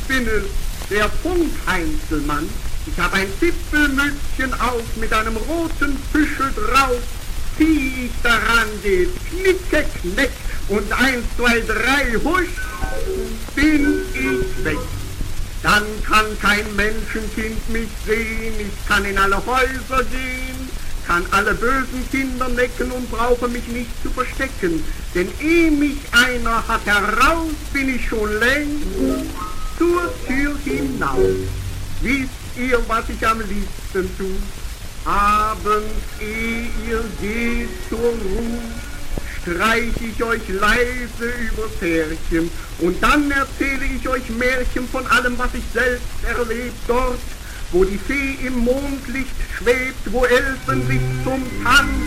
bin es, der Funkheinzelmann. Ich hab ein Zipfelmützchen auf mit einem roten Büschel drauf. Zieh ich daran geht, knicke, kneck und 1, 2, 3, husch, bin ich weg. Dann kann kein Menschenkind mich sehen, ich kann in alle Häuser gehen, kann alle bösen Kinder necken und brauche mich nicht zu verstecken, denn ehe mich einer hat heraus, bin ich schon längst zur Tür hinaus. Wisst ihr, was ich am liebsten tu? Abends, ehe ihr geht zur Ruhe, streich ich euch leise übers Härchen und dann erzähle ich euch Märchen von allem, was ich selbst erlebt dort, wo die Fee im Mondlicht schwebt, wo Elfen sich zum Tanz